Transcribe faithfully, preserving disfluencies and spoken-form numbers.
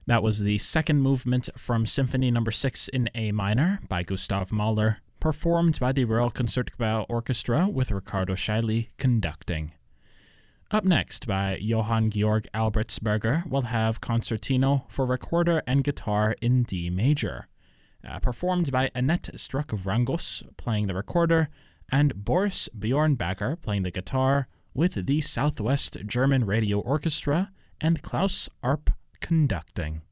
That was the second movement from Symphony Number six in A minor by Gustav Mahler, performed by the Royal Concertgebouw Orchestra with Riccardo Scheili conducting. Up next, by Johann Georg Albertsberger, we'll have Concertino for recorder and guitar in D major, uh, performed by Annette Struck-Vrangus playing the recorder, and Boris Bjornbacher playing the guitar, with the Southwest German Radio Orchestra and Klaus Arp conducting.